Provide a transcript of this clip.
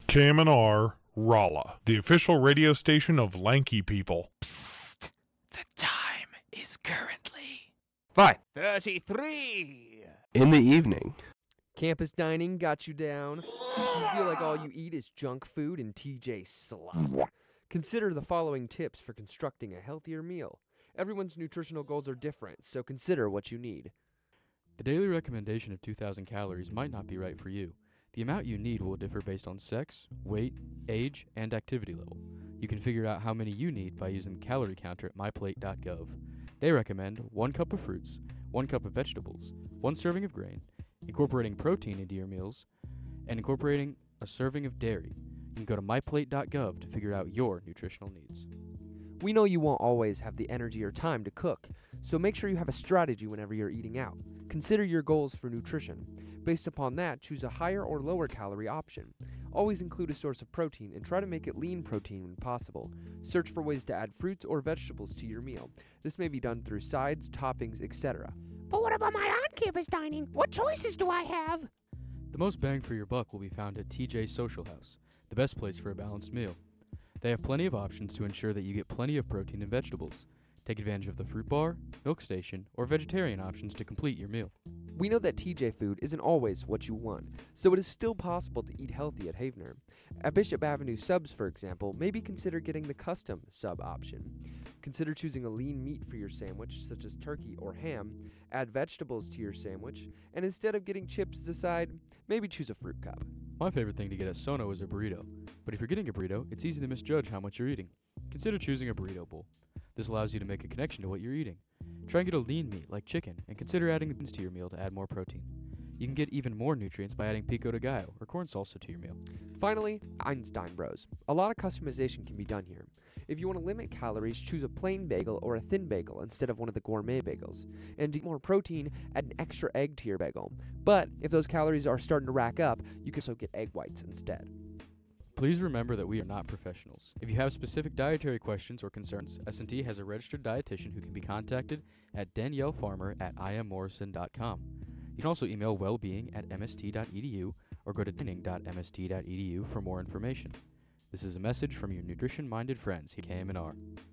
KMNR Rolla, the official radio station of Lanky People. Psst! The time is currently 5:33 in the evening. Campus dining got you down. You feel like all you eat is junk food and TJ slop. Consider the following tips for constructing a healthier meal. Everyone's nutritional goals are different, so consider what you need. The daily recommendation of 2,000 calories might not be right for you. The amount you need will differ based on sex, weight, age, and activity level. You can figure out how many you need by using the calorie counter at myplate.gov. They recommend 1 cup of fruits, 1 cup of vegetables, 1 serving of grain, incorporating protein into your meals, and incorporating a serving of dairy. You can go to myplate.gov to figure out your nutritional needs. We know you won't always have the energy or time to cook, so make sure you have a strategy whenever you're eating out. Consider your goals for nutrition. Based upon that, choose a higher or lower calorie option. Always include a source of protein and try to make it lean protein when possible. Search for ways to add fruits or vegetables to your meal. This may be done through sides, toppings, etc. But what about my on-campus dining? What choices do I have? The most bang for your buck will be found at TJ Social House, the best place for a balanced meal. They have plenty of options to ensure that you get plenty of protein and vegetables. Take advantage of the fruit bar, milk station, or vegetarian options to complete your meal. We know that TJ food isn't always what you want, so it is still possible to eat healthy at Havener. At Bishop Avenue Subs, for example, maybe consider getting the custom sub option. Consider choosing a lean meat for your sandwich, such as turkey or ham, add vegetables to your sandwich, and instead of getting chips as a side, maybe choose a fruit cup. My favorite thing to get at Sono is a burrito, but if you're getting a burrito, it's easy to misjudge how much you're eating. Consider choosing a burrito bowl. This allows you to make a connection to what you're eating. Try and get a lean meat like chicken, and consider adding beans to your meal to add more protein. You can get even more nutrients by adding pico de gallo or corn salsa to your meal. Finally, Einstein Bros. A lot of customization can be done here. If you want to limit calories, choose a plain bagel or a thin bagel instead of one of the gourmet bagels. And to get more protein, add an extra egg to your bagel. But if those calories are starting to rack up, you can also get egg whites instead. Please remember that we are not professionals. If you have specific dietary questions or concerns, S&T has a registered dietitian who can be contacted at daniellefarmer@immorrison.com. You can also email wellbeing@mst.edu or go to dining.mst.edu for more information. This is a message from your nutrition-minded friends here at KMNR.